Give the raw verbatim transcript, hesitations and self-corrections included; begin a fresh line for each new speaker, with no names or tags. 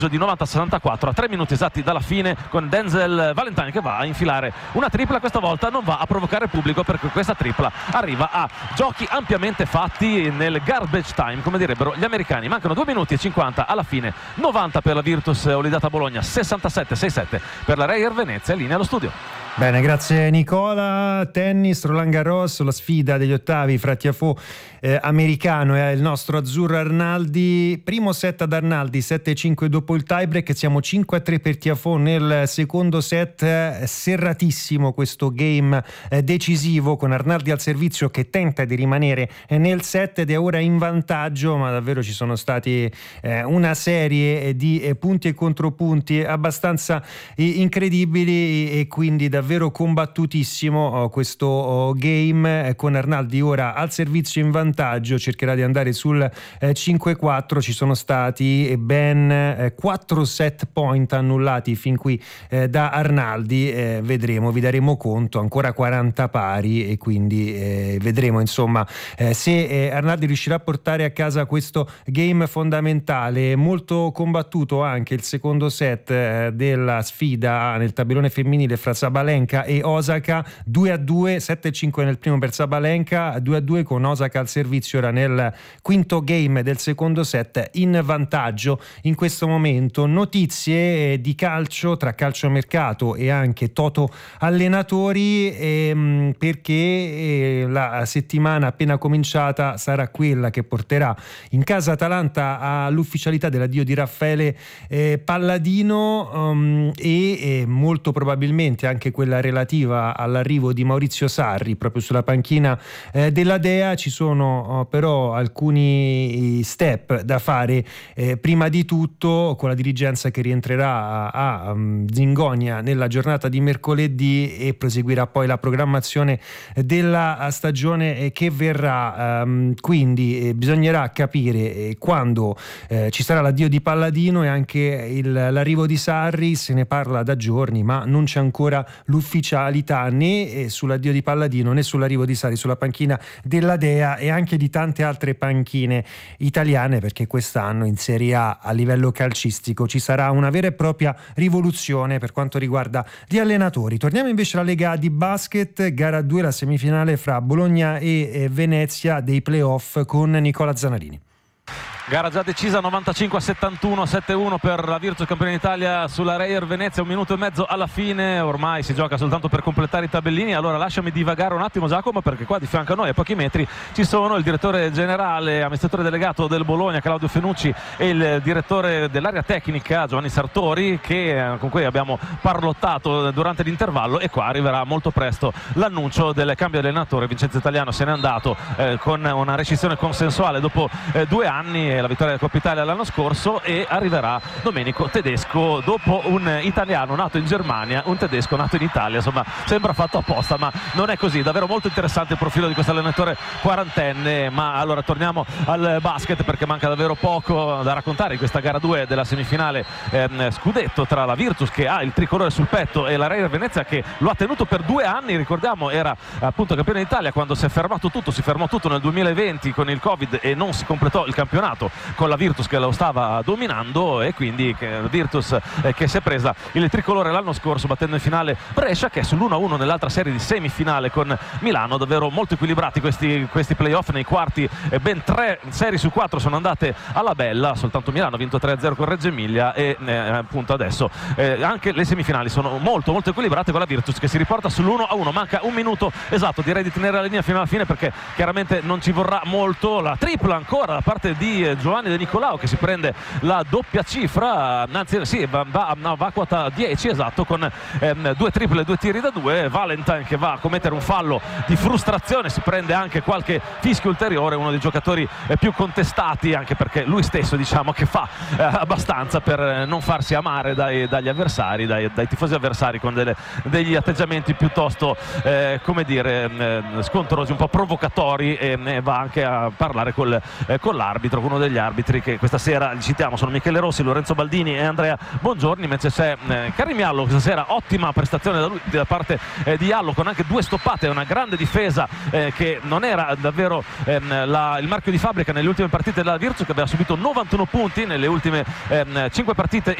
di novanta a sessantaquattro a tre minuti esatti dalla fine, con Denzel Valentine che va a infilare una tripla. Questa volta non va a provocare pubblico, perché questa tripla arriva a giochi ampiamente fatti nel garbage time, come direbbero gli americani. Mancano due minuti e cinquanta alla fine, novanta per la Virtus Olidata Bologna, sessantasette sessantasette per la Reyer Venezia. Linea allo studio.
Bene, grazie Nicola. Tennis, Roland Garros, la sfida degli ottavi fra Tiafoe eh, americano e il nostro azzurro Arnaldi. Primo set ad Arnaldi, sette cinque dopo il tiebreak, siamo cinque a tre per Tiafoe nel secondo set. eh, serratissimo questo game eh, decisivo, con Arnaldi al servizio che tenta di rimanere eh, nel set ed è ora in vantaggio, ma davvero ci sono stati eh, una serie di eh, punti e contropunti abbastanza eh, incredibili, e quindi davvero davvero combattutissimo oh, questo oh, game eh, con Arnaldi ora al servizio in vantaggio. Cercherà di andare sul eh, cinque quattro. Ci sono stati ben eh, quattro set point annullati fin qui eh, da Arnaldi. eh, vedremo, vi daremo conto, ancora quaranta pari, e quindi eh, vedremo insomma eh, se eh, Arnaldi riuscirà a portare a casa questo game fondamentale. Molto combattuto anche il secondo set eh, della sfida nel tabellone femminile fra Sabalenka e Osaka, due a due, sette a cinque nel primo per Sabalenka, due a due con Osaka al servizio ora nel quinto game del secondo set, in vantaggio in questo momento. Notizie di calcio, tra calciomercato e anche Toto allenatori, ehm, perché eh, la settimana appena cominciata sarà quella che porterà in casa Atalanta all'ufficialità dell'addio di Raffaele eh, Palladino, um, e eh, molto probabilmente anche quella relativa all'arrivo di Maurizio Sarri proprio sulla panchina eh, della Dea. Ci sono oh, però alcuni step da fare, eh, prima di tutto con la dirigenza che rientrerà a, a um, Zingonia nella giornata di mercoledì, e proseguirà poi la programmazione della stagione che verrà. Um, quindi eh, bisognerà capire eh, quando eh, ci sarà l'addio di Palladino e anche il, l'arrivo di Sarri. Se ne parla da giorni, ma non c'è ancora l'ufficialità né sull'addio di Palladino né sull'arrivo di Sarri sulla panchina della Dea, e anche di tante altre panchine italiane, perché quest'anno in Serie A a livello calcistico ci sarà una vera e propria rivoluzione per quanto riguarda gli allenatori. Torniamo invece alla Lega di basket, gara due, la semifinale fra Bologna e Venezia dei playoff con Nicola Zanarini.
Gara già decisa, novantacinque a settantuno, sette a uno per la Virtus campione d'Italia sulla Reyer Venezia. Un minuto e mezzo alla fine, ormai si gioca soltanto per completare i tabellini. Allora lasciami divagare un attimo, Giacomo, perché qua di fianco a noi a pochi metri ci sono il direttore generale, amministratore delegato del Bologna Claudio Fenucci, e il direttore dell'area tecnica Giovanni Sartori, che, con cui abbiamo parlottato durante l'intervallo, e qua arriverà molto presto l'annuncio del cambio di allenatore. Vincenzo Italiano se n'è andato eh, con una rescissione consensuale dopo eh, due anni, la vittoria del Coppa Italia l'anno scorso, e arriverà Domenico Tedesco dopo un italiano nato in Germania, un tedesco nato in Italia. Insomma, sembra fatto apposta, ma non è così. Davvero molto interessante il profilo di questo allenatore quarantenne. Ma allora torniamo al basket, perché manca davvero poco da raccontare in questa gara due della semifinale ehm, scudetto tra la Virtus, che ha il tricolore sul petto, e la Reyer Venezia, che lo ha tenuto per due anni. Ricordiamo, era appunto campione d'Italia quando si è fermato tutto, si fermò tutto nel duemilaventi con il Covid e non si completò il campionato con la Virtus che lo stava dominando, e quindi che, Virtus eh, che si è presa il tricolore l'anno scorso battendo in finale Brescia, che è sull'uno a uno nell'altra serie di semifinale con Milano. Davvero molto equilibrati questi, questi playoff. Nei quarti eh, ben tre serie su quattro sono andate alla bella, soltanto Milano ha vinto tre a zero con Reggio Emilia, e eh, appunto adesso eh, anche le semifinali sono molto molto equilibrate, con la Virtus che si riporta sull'uno a uno. Manca un minuto esatto, direi di tenere la linea fino alla fine, perché chiaramente non ci vorrà molto. La tripla ancora da parte di eh, Giovanni De Nicolao, che si prende la doppia cifra, anzi sì, va, va, no, va a quota dieci esatto, con ehm, due triple e due tiri da due. Valentine che va a commettere un fallo di frustrazione, si prende anche qualche fischio ulteriore, uno dei giocatori eh, più contestati, anche perché lui stesso diciamo che fa eh, abbastanza per eh, non farsi amare dai, dagli avversari, dai, dai tifosi avversari, con delle, degli atteggiamenti piuttosto eh, come dire eh, scontorosi, un po' provocatori, e eh, va anche a parlare col, eh, con l'arbitro, con uno degli arbitri che questa sera li citiamo, sono Michele Rossi, Lorenzo Baldini e Andrea Bongiorni, mentre c'è eh, Karim Jallow questa sera, ottima prestazione da, lui, da parte eh, di Jallow, con anche due stoppate, una grande difesa eh, che non era davvero ehm, la, il marchio di fabbrica nelle ultime partite della Virtus, che aveva subito novantuno punti nelle ultime ehm, cinque partite